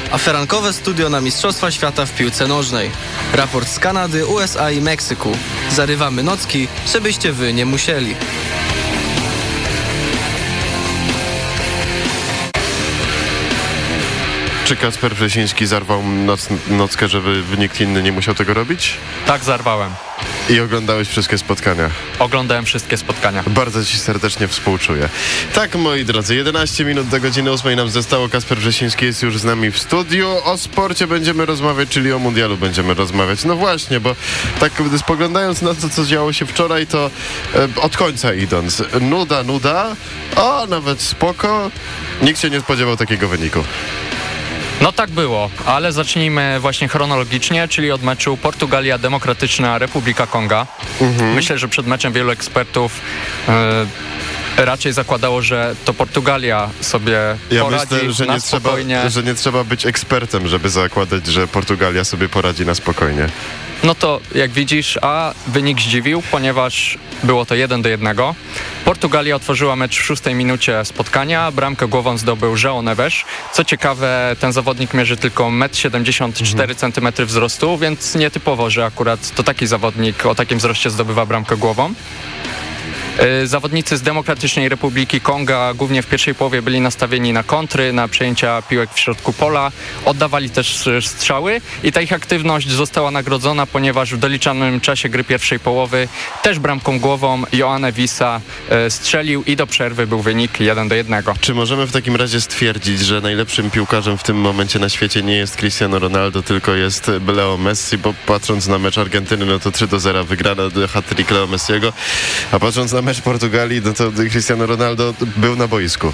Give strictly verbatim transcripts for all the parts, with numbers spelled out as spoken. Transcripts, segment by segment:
a ferankowe studio na Mistrzostwa Świata w piłce nożnej. Raport z Kanady, U S A i Meksyku. Zarywamy nocki, żebyście wy nie musieli. Czy Kacper Wrzesiński zarwał noc, nockę, żeby nikt inny nie musiał tego robić? Tak, zarwałem. I oglądałeś wszystkie spotkania? Oglądałem wszystkie spotkania. Bardzo ci serdecznie współczuję. Tak, moi drodzy, jedenaście minut do godziny ósmej nam zostało. Kacper Wrzesiński jest już z nami w studiu. O sporcie będziemy rozmawiać, czyli o mundialu będziemy rozmawiać. No właśnie, bo tak spoglądając na to, co działo się wczoraj, to e, od końca idąc, nuda, nuda, a nawet spoko. Nikt się nie spodziewał takiego wyniku. No tak było, ale zacznijmy właśnie chronologicznie, czyli od meczu Portugalia Demokratyczna Republika Konga. Mhm. Myślę, że przed meczem wielu ekspertów e, raczej zakładało, że to Portugalia sobie ja poradzi myślę, że na nie spokojnie. Trzeba, że nie trzeba być ekspertem, żeby zakładać, że Portugalia sobie poradzi na spokojnie. No to jak widzisz, a wynik zdziwił, ponieważ było to jeden do jednego. Portugalia otworzyła mecz w szóstej minucie spotkania. Bramkę głową zdobył João Neves. Co ciekawe, ten zawodnik mierzy tylko metr siedemdziesiąt cztery centymetry wzrostu, więc nietypowo, że akurat to taki zawodnik o takim wzroście zdobywa bramkę głową. Zawodnicy z Demokratycznej Republiki Konga głównie w pierwszej połowie byli nastawieni na kontry, na przejęcia piłek w środku pola, oddawali też strzały i ta ich aktywność została nagrodzona, ponieważ w doliczanym czasie gry pierwszej połowy też bramką głową João Nevesa strzelił i do przerwy był wynik jeden do jednego. Czy możemy w takim razie stwierdzić, że najlepszym piłkarzem w tym momencie na świecie nie jest Cristiano Ronaldo, tylko jest Leo Messi, bo patrząc na mecz Argentyny, no to trzy do zera wygrana, hat-trick Leo Messiego, a patrząc na mecz Portugalii, no to Cristiano Ronaldo był na boisku.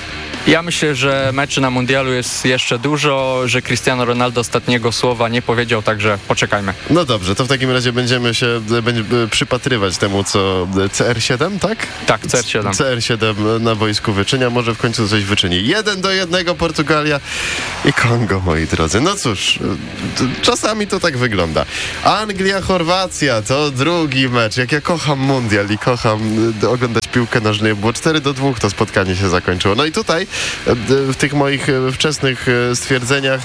Ja myślę, że meczy na mundialu jest jeszcze dużo, że Cristiano Ronaldo ostatniego słowa nie powiedział, także poczekajmy. No dobrze, to w takim razie będziemy się będziemy przypatrywać temu, co C R siedem, tak? Tak, C R siedem. C R siedem na boisku wyczynia, może w końcu coś wyczyni. Jeden do jednego Portugalia i Kongo, moi drodzy. No cóż, czasami to tak wygląda. Anglia-Chorwacja to drugi mecz. Jak ja kocham mundial i kocham oglądać piłkę nożną, bo cztery do dwóch to spotkanie się zakończyło. No i tutaj w tych moich wczesnych stwierdzeniach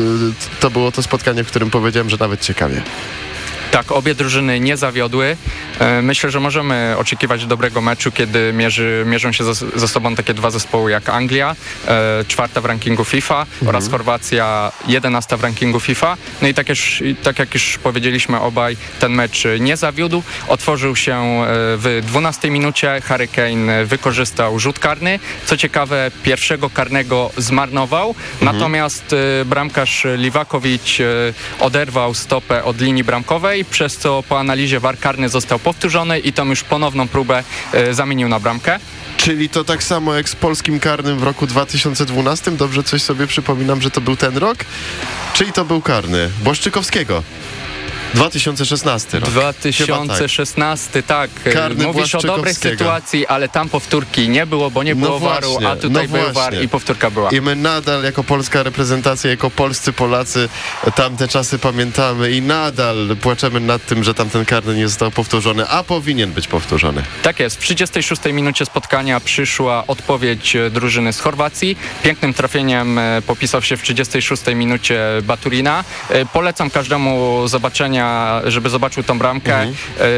to było to spotkanie, w którym powiedziałem, że nawet ciekawie. Tak, obie drużyny nie zawiodły. Myślę, że możemy oczekiwać dobrego meczu, kiedy mierzy, mierzą się ze, ze sobą takie dwa zespoły jak Anglia, e, czwarta w rankingu FIFA, mhm. oraz Chorwacja, jedenasta w rankingu FIFA. No i tak, już, tak jak już powiedzieliśmy obaj, ten mecz nie zawiódł. Otworzył się w dwunastej minucie. Harry Kane wykorzystał rzut karny. Co ciekawe, pierwszego karnego zmarnował, mhm. natomiast bramkarz Livakovic oderwał stopę od linii bramkowej, przez co po analizie V A R karny został powtórzony i tą już ponowną próbę e, zamienił na bramkę. Czyli to tak samo jak z polskim karnym w roku dwa tysiące dwunastym? Dobrze coś sobie przypominam, że to był ten rok? Czyli to był karny Błaszczykowskiego? dwa tysiące szesnasty rok. dwa tysiące szesnasty, tak. tak. Mówisz o dobrej sytuacji, ale tam powtórki nie było, bo nie było no V A R-u, a tutaj no był V A R i powtórka była. I my nadal jako polska reprezentacja, jako polscy Polacy tamte czasy pamiętamy i nadal płaczemy nad tym, że tamten karny nie został powtórzony, a powinien być powtórzony. Tak jest. W trzydziestej szóstej minucie spotkania przyszła odpowiedź drużyny z Chorwacji. Pięknym trafieniem popisał się w trzydziestej szóstej minucie Baturina. Polecam każdemu zobaczenia, żeby zobaczył tą bramkę. Mhm.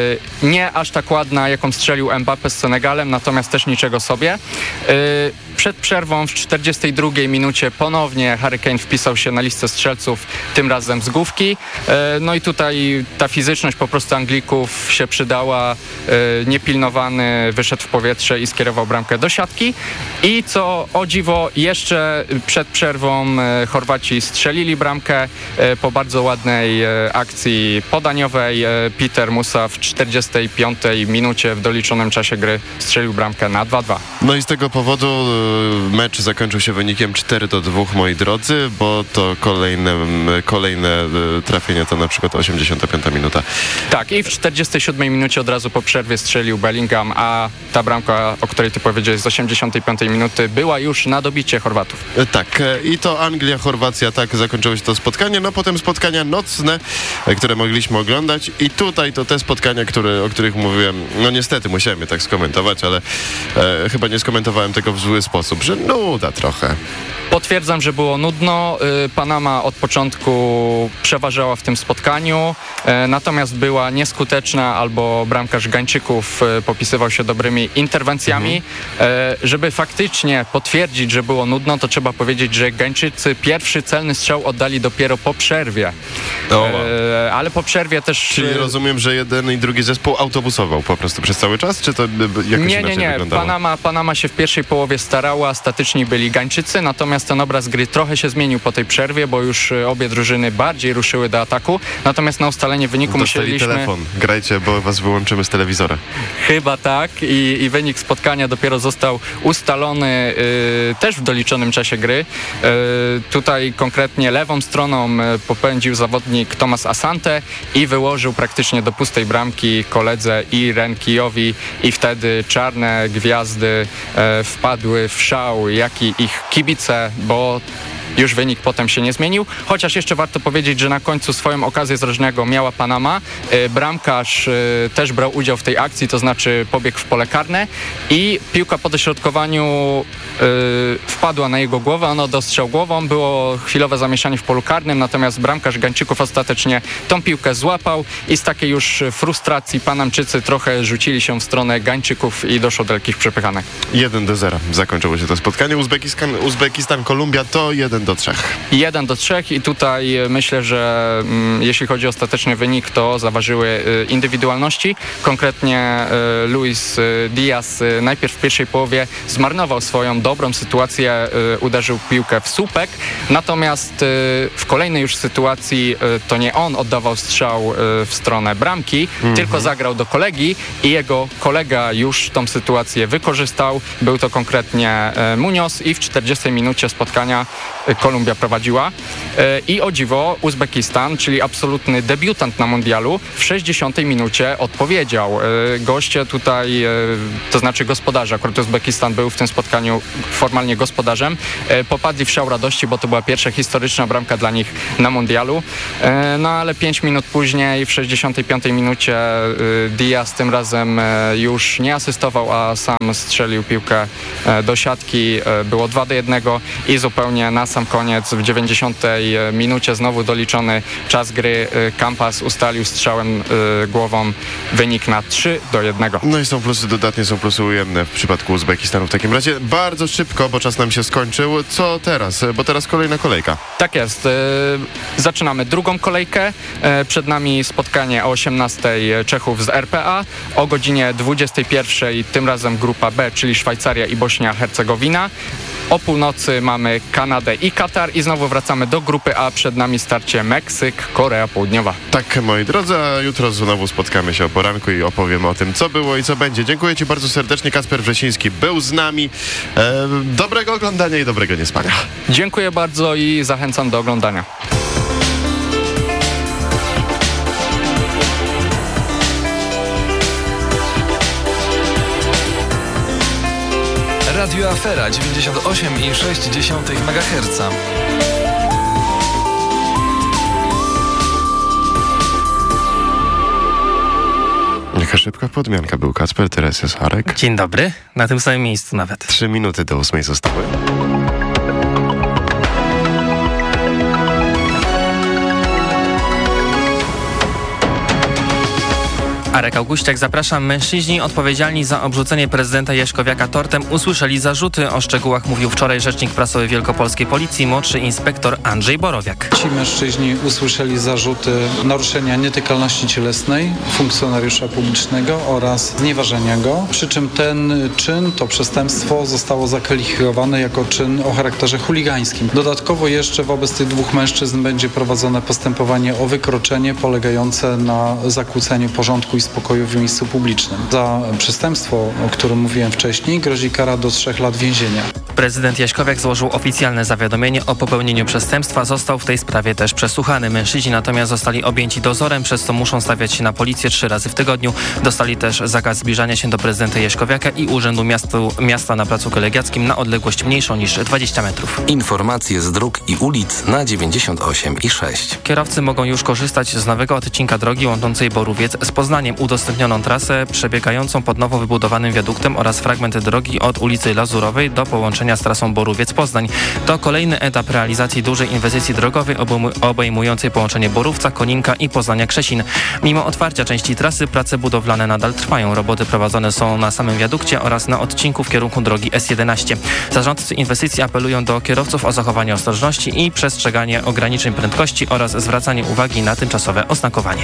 Nie aż tak ładna, jaką strzelił Mbappé z Senegalem, natomiast też niczego sobie. Przed przerwą w czterdziestej drugiej minucie ponownie Harry Kane wpisał się na listę strzelców, tym razem z główki. No i tutaj ta fizyczność po prostu Anglików się przydała. Niepilnowany wyszedł w powietrze i skierował bramkę do siatki. I co o dziwo, jeszcze przed przerwą Chorwaci strzelili bramkę po bardzo ładnej akcji podaniowej. Peter Musa w czterdziestej piątej minucie w doliczonym czasie gry strzelił bramkę na dwa dwa. No i z tego powodu mecz zakończył się wynikiem cztery do dwóch, moi drodzy, bo to kolejne, kolejne trafienie to na przykład osiemdziesiąta piąta minuta. Tak, i w czterdziestej siódmej minucie od razu po przerwie strzelił Bellingham, a ta bramka, o której ty powiedziałeś, z osiemdziesiątej piątej minuty była już na dobicie Chorwatów. Tak, i to Anglia, Chorwacja, tak zakończyło się to spotkanie. No potem spotkania nocne, które które mogliśmy oglądać i tutaj to te spotkania, które, o których mówiłem, no niestety musiałem je tak skomentować, ale e, chyba nie skomentowałem tego w zły sposób, że nuda trochę. Potwierdzam, że było nudno. Panama od początku przeważała w tym spotkaniu, natomiast była nieskuteczna albo bramkarz Gańczyków popisywał się dobrymi interwencjami. Mhm. Żeby faktycznie potwierdzić, że było nudno, to trzeba powiedzieć, że Gańczycy pierwszy celny strzał oddali dopiero po przerwie. O. Ale po przerwie też... Czyli rozumiem, że jeden i drugi zespół autobusował po prostu przez cały czas, czy to jakoś nie, nie, nie. wyglądało? Panama, Panama się w pierwszej połowie starała, statyczni byli Gańczycy, natomiast ten obraz gry trochę się zmienił po tej przerwie, bo już obie drużyny bardziej ruszyły do ataku, natomiast na ustalenie wyniku Dostali musieliśmy... telefon, grajcie, bo was wyłączymy z telewizora. Chyba tak i, i wynik spotkania dopiero został ustalony y, też w doliczonym czasie gry. Y, tutaj konkretnie lewą stroną y, popędził zawodnik Tomas Asante i wyłożył praktycznie do pustej bramki koledze i Renkijowi i wtedy czarne gwiazdy y, wpadły w szał, jak i ich kibice, bo już wynik potem się nie zmienił, chociaż jeszcze warto powiedzieć, że na końcu swoją okazję z rożnego miała Panama. Bramkarz też brał udział w tej akcji, to znaczy pobiegł w pole karne i piłka po dośrodkowaniu wpadła na jego głowę, on dostrzał głową, było chwilowe zamieszanie w polu karnym, natomiast bramkarz Gańczyków ostatecznie tą piłkę złapał i z takiej już frustracji Panamczycy trochę rzucili się w stronę Gańczyków i doszło do jakichś przepychanek. jeden do zera zakończyło się to spotkanie. Uzbekistan, Uzbekistan Kolumbia to jeden do trzech. jeden do trzech i tutaj myślę, że mm, jeśli chodzi o ostateczny wynik, to zaważyły y, indywidualności. Konkretnie y, Luis y, Diaz y, najpierw w pierwszej połowie zmarnował swoją dobrą sytuację, y, uderzył piłkę w słupek, natomiast y, w kolejnej już sytuacji y, to nie on oddawał strzał y, w stronę bramki, mm-hmm. tylko zagrał do kolegi i jego kolega już tą sytuację wykorzystał. Był to konkretnie y, Munoz i w czterdziestej minucie spotkania y, Kolumbia prowadziła i o dziwo Uzbekistan, czyli absolutny debiutant na mundialu, w sześćdziesiątej minucie odpowiedział. Goście tutaj, to znaczy gospodarze, akurat Uzbekistan był w tym spotkaniu formalnie gospodarzem, popadli w szał radości, bo to była pierwsza historyczna bramka dla nich na mundialu. No ale pięć minut później, w sześćdziesiątej piątej minucie Diaz tym razem już nie asystował, a sam strzelił piłkę do siatki. Było dwa do jednego i zupełnie na sam koniec w dziewięćdziesiątej minucie znowu doliczony czas gry. Campas ustalił strzałem y, głową wynik na trzy do jednego. No i są plusy dodatnie, są plusy ujemne w przypadku Uzbekistanu w takim razie. Bardzo szybko, bo czas nam się skończył. Co teraz? Bo teraz kolejna kolejka. Tak jest. Y, zaczynamy drugą kolejkę. Y, przed nami spotkanie o osiemnastej Czechów z R P A. O godzinie dwudziestej pierwszej tym razem grupa B, czyli Szwajcaria i Bośnia-Hercegowina. O północy mamy Kanadę i Katar i znowu wracamy do grupy A. Przed nami starcie Meksyk, Korea Południowa. Tak, moi drodzy, a jutro znowu spotkamy się o poranku i opowiemy o tym, co było i co będzie. Dziękuję Ci bardzo serdecznie. Kacper Wrzesiński był z nami. E, dobrego oglądania i dobrego niespania. Dziękuję bardzo i zachęcam do oglądania. Radio Afera dziewięćdziesiąt osiem i sześć dziesiątych megaherca. Jaka szybka podmianka. Był Kacper, teraz jest Arek. Dzień dobry, na tym samym miejscu nawet. Trzy minuty do ósmej zostały. Arek Augustiak, zapraszam. Mężczyźni odpowiedzialni za obrzucenie prezydenta Jaśkowiaka tortem usłyszeli zarzuty. O szczegółach mówił wczoraj rzecznik prasowy Wielkopolskiej Policji, młodszy inspektor Andrzej Borowiak. Ci mężczyźni usłyszeli zarzuty naruszenia nietykalności cielesnej funkcjonariusza publicznego oraz znieważenia go. Przy czym ten czyn, to przestępstwo zostało zakwalifikowane jako czyn o charakterze chuligańskim. Dodatkowo jeszcze wobec tych dwóch mężczyzn będzie prowadzone postępowanie o wykroczenie polegające na zakłóceniu porządku i spokoju w miejscu publicznym. Za przestępstwo, o którym mówiłem wcześniej, grozi kara do trzech lat więzienia. Prezydent Jaśkowiak złożył oficjalne zawiadomienie o popełnieniu przestępstwa. Został w tej sprawie też przesłuchany. Mężczyźni natomiast zostali objęci dozorem, przez co muszą stawiać się na policję trzy razy w tygodniu. Dostali też zakaz zbliżania się do prezydenta Jaśkowiaka i Urzędu Miastu, Miasta na Placu Kolegiackim na odległość mniejszą niż dwadzieścia metrów. Informacje z dróg i ulic na dziewięćdziesiąt osiem i sześć. Kierowcy mogą już korzystać z nowego odcinka drogi łączącej Borowiec z Poznaniem. Udostępnioną trasę przebiegającą pod nowo wybudowanym wiaduktem oraz fragment drogi od ulicy Lazurowej do połączenia z trasą Borowiec-Poznań. To kolejny etap realizacji dużej inwestycji drogowej obejmującej połączenie Borówca, Koninka i Poznania-Krzesin. Mimo otwarcia części trasy prace budowlane nadal trwają. Roboty prowadzone są na samym wiadukcie oraz na odcinku w kierunku drogi S jedenaście. Zarządcy inwestycji apelują do kierowców o zachowanie ostrożności i przestrzeganie ograniczeń prędkości oraz zwracanie uwagi na tymczasowe oznakowanie.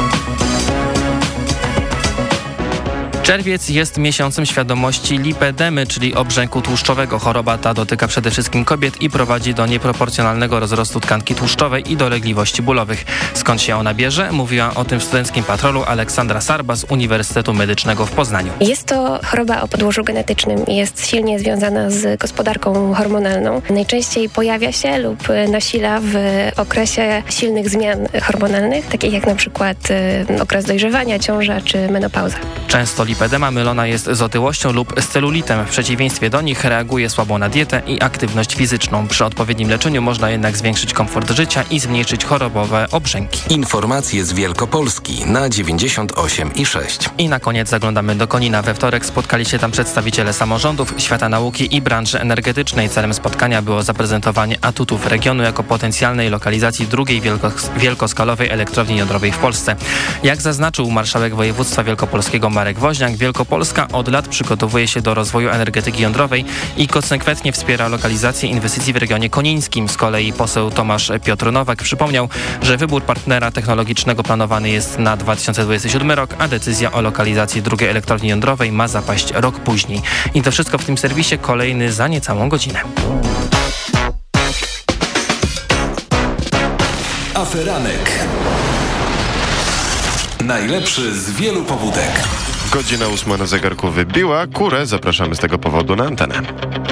Czerwiec jest miesiącem świadomości lipedemy, czyli obrzęku tłuszczowego. Choroba ta dotyka przede wszystkim kobiet i prowadzi do nieproporcjonalnego rozrostu tkanki tłuszczowej i dolegliwości bólowych. Skąd się ona bierze? Mówiła o tym w Studenckim Patrolu Aleksandra Sarba z Uniwersytetu Medycznego w Poznaniu. Jest to choroba o podłożu genetycznym i jest silnie związana z gospodarką hormonalną. Najczęściej pojawia się lub nasila w okresie silnych zmian hormonalnych, takich jak na przykład okres dojrzewania, ciąża czy menopauza. Często lipedema mylona jest z otyłością lub z celulitem. W przeciwieństwie do nich reaguje słabo na dietę i aktywność fizyczną. Przy odpowiednim leczeniu można jednak zwiększyć komfort życia i zmniejszyć chorobowe obrzęki. Informacje z Wielkopolski na dziewięćdziesiąt osiem i sześć. I na koniec zaglądamy do Konina. We wtorek spotkali się tam przedstawiciele samorządów, świata nauki i branży energetycznej. Celem spotkania było zaprezentowanie atutów regionu jako potencjalnej lokalizacji drugiej wielkos- wielkoskalowej elektrowni jądrowej w Polsce. Jak zaznaczył marszałek województwa wielkopolskiego Marek Woźniak, Wielkopolska od lat przygotowuje się do rozwoju energetyki jądrowej i konsekwentnie wspiera lokalizację inwestycji w regionie konińskim. Z kolei poseł Tomasz Piotr Nowak przypomniał, że wybór partnera technologicznego planowany jest na dwa tysiące dwudziesty siódmy rok, a decyzja o lokalizacji drugiej elektrowni jądrowej ma zapaść rok później. I to wszystko w tym serwisie, kolejny za niecałą godzinę. Aferanek. Najlepszy z wielu pobudek. Godzina ósma na zegarku wybiła. Kurę zapraszamy z tego powodu na antenę.